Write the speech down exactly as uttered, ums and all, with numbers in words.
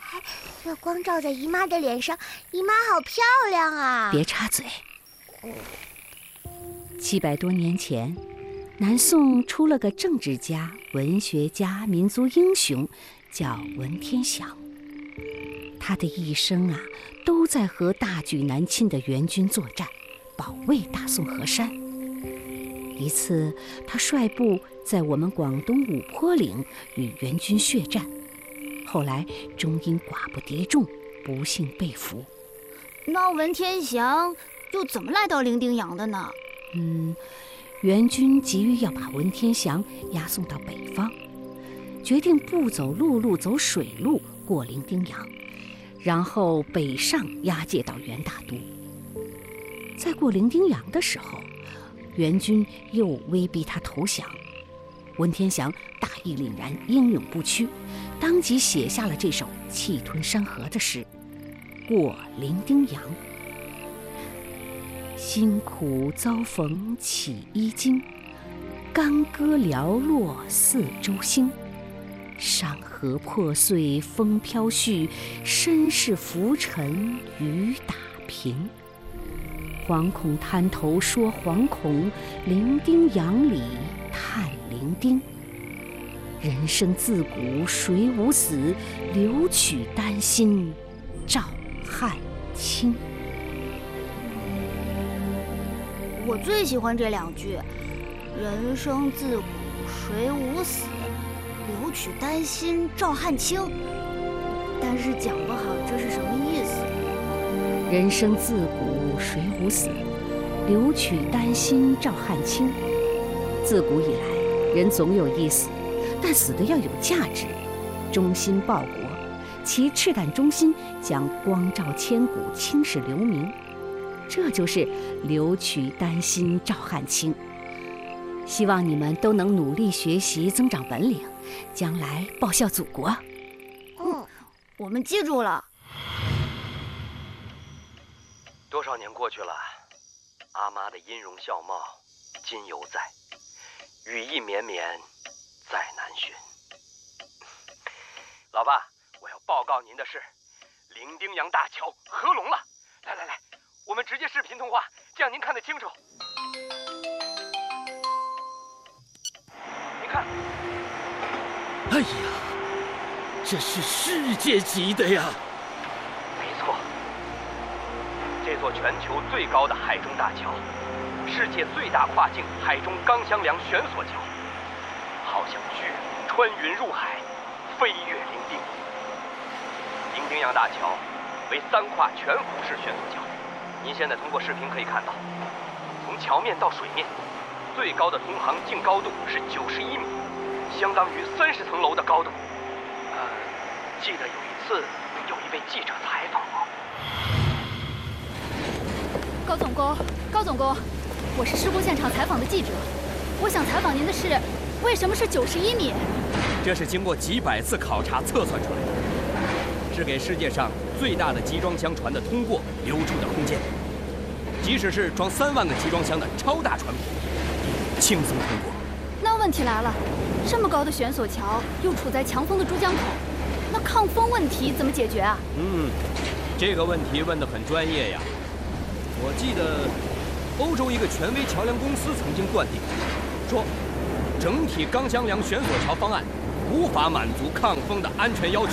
月光照在姨妈的脸上，姨妈好漂亮啊！ 别插嘴。七百多年前，南宋出了个政治家、文学家、民族英雄，叫文天祥。他的一生啊，都在和大举南侵的元军作战，保卫大宋河山。一次，他率部在我们广东五坡岭与元军血战，后来终因寡不敌众，不幸被俘。 那文天祥又怎么来到伶仃洋的呢？ 嗯，元军急于要把文天祥押送到北方，决定不走陆路，走水路过伶仃洋，然后北上押解到元大都。在过伶仃洋的时候，元军又威逼他投降，文天祥大义凛然，英勇不屈，当即写下了这首气吞山河的诗《过伶仃洋》。辛苦遭逢起衣襟，干戈寥落四周星。山河破碎风飘絮，身世浮沉雨打平。惶恐滩头说惶恐，伶仃洋里叹伶仃。人生自古谁无死，留取丹心照汗青。 我最喜欢这两句：人生自古谁无死，留取丹心照汗青。但是讲不好这是什么意思。 人生自古谁无死，留取丹心照汗青。自古以来，人总有一死，但死的要有价值，忠心报国，其赤胆忠心将光照千古，青史留名。这就是留取丹心照汗青。希望你们都能努力学习，增长本领，将来报效祖国。 嗯，我们记住了。 多少年过去了，阿妈的音容笑貌今犹在，羽翼绵绵在南巡。老爸，我要报告您的是，伶仃洋大桥合龙了！来来来，我们直接视频通话，这样您看得清楚。您看， 哎呀，这是世界级的呀！ 没错，这座全球最高的海中大桥，世界最大跨境海中钢箱梁悬索桥，好像巨龙穿云入海，飞越伶仃。伶仃洋大桥为三跨全幅式悬索桥，您现在通过视频可以看到，从桥面到水面，最高的通航净高度是九十一米，相当于三十层楼的高度。呃，记得有一次，有一位记者采访我。 高总工，高总工，我是事故现场采访的记者，我想采访您的是，为什么是九十一米？ 这是经过几百次考察测算出来的，是给世界上最大的集装箱船的通过留出的空间。即使是装三万个集装箱的超大船舶，轻松通过。 那问题来了，这么高的悬索桥又处在强风的珠江口，那抗风问题怎么解决啊？ 嗯，这个问题问得很专业呀。我记得欧洲一个权威桥梁公司曾经断定，说整体钢箱梁悬索桥方案无法满足抗风的安全要求。